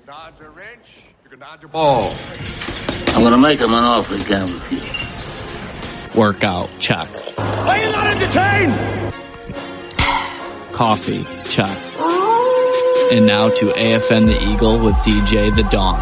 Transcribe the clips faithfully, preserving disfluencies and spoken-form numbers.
can dodge a wrench, you can dodge a ball. I'm going to make him an offer he can't refuse. Workout, check. Are you not entertained? Coffee, check. And now to A F N the Eagle with D J The Don.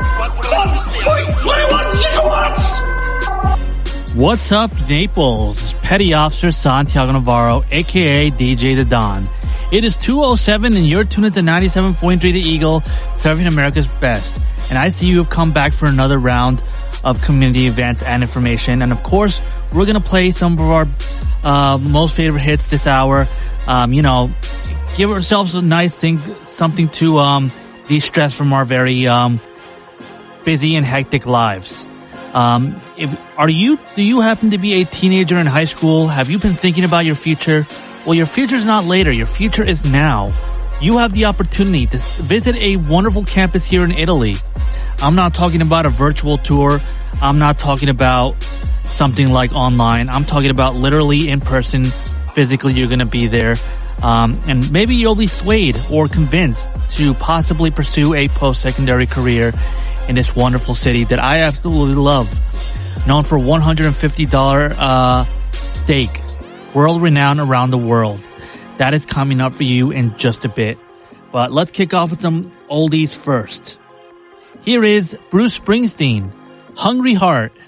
What's up, Naples? Petty Officer Santiago Navarro, a k a. D J The Don. It is two oh seven and you're tuned to ninety-seven point three The Eagle, serving America's best. And I see you have come back for another round of community events and information. And of course, we're going to play some of our uh, most favorite hits this hour. Um, you know, give ourselves a nice thing, something to um, de-stress from our very um, busy and hectic lives. Um, if, are you, do you happen to be a teenager in high school? Have you been thinking about your future? Well, your future's not later. Your future is now. You have the opportunity to visit a wonderful campus here in Italy. I'm not talking about a virtual tour. I'm not talking about something like online. I'm talking about literally in person. Physically, you're going to be there. Um, and maybe you'll be swayed or convinced to possibly pursue a post-secondary career in this wonderful city that I absolutely love. Known for one hundred fifty dollars uh, steak. World-renowned around the world. That is coming up for you in just a bit. But let's kick off with some oldies first. Here is Bruce Springsteen, Hungry Heart.